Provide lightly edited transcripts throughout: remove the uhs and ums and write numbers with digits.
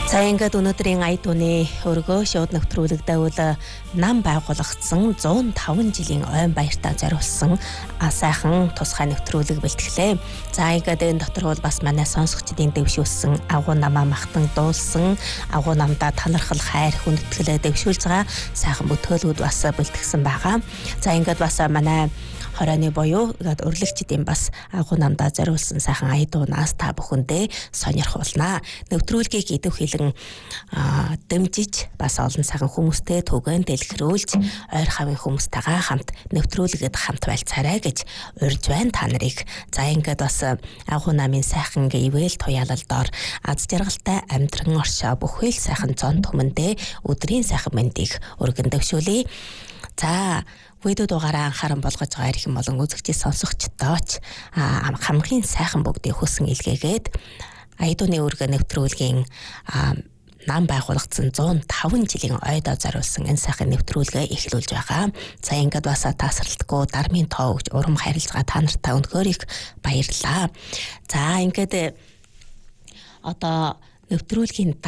За ингээд өнөөдрийн ая дууны өргөө шууд нэвтрүүлэгдэл нам байгуулагдсан 105 жилийн ойн баяртаа зориулсан сайхан тусгай нэвтрүүлэг бэлтгэлээ. За ингээд энэ дотор бол бас манай сонсогчдын дэвшүүлсэн агуу намаа махтан дуулсан агуу намдаа танархал хайр хүндэтгэлээ дэвшүүлж байгаа сайхан бүтээлүүд бас бэлтгэсэн байгаа. За ингээд бас манай хорооны буюу ингээд урлагчдын бас агуу намдаа зориулсан сайхан ая дуунаас та бүхэндээ сонирхуулнаа. Нэвтрүүлгийг идэвхэлэн дэмжиж бас олон сайхан хүмүүстэй түгээн дэлгэрүүлж ойр хавийн хүмүүстэйгээ хамт нэвтрүүлгээд хамт байлцаарай гэж урьж байна та нарыг. За ингээд бас агуу намын сайхан ивэл туяалалдоор аз жаргалтай амьдран оршоо бүхэл сайхан зон түмэндээ өдрийн сайхан мэндийг өргөн дэвшүүлье. За видео дугаараа анхааран болгож байгаа ирэх юм болон үзэгчид сонсогчдооч хамгийн сайхан бүгдийг хүсэн илгээгээд ая дууны өргөө нэвтрүүлгийн нам байгуулагдсан 105 жилийн ойдоо зориулсан энэ сайхан нэвтрүүлгээ эхлүүлж байгаа. За ингээд бас тасралтгүй дармын тоо өгж урам хайрлаж байгаа та нартай өнөхөр их баярлалаа. За ингээд одоо нэвтрүүлгийн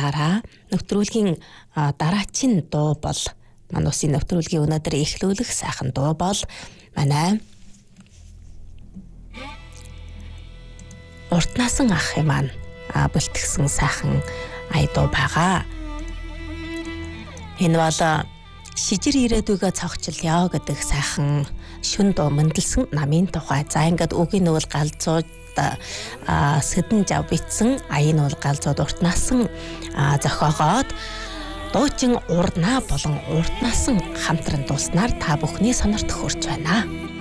дараагийн дуу бол манай усын нэвтрүүлгийн өнөөдөр эхлүүлэх сайхан дуу бол манай уртнасан ахын маань бэлтгэсэн сайхан ая дуу байгаа. Энэ бол шижир ирээдүйгээ цогцолё гэдэг сайхан шүн дуу мөндөлсөн намын тухай. За ингээд үгийн нь бол галзууд сэдэн жав битсэн, аян нь бол галзууд уртнасан зохиогоод дуучин урднаа болон урднасан хамтран дууснаар та бүхний сонирт хүрч байна.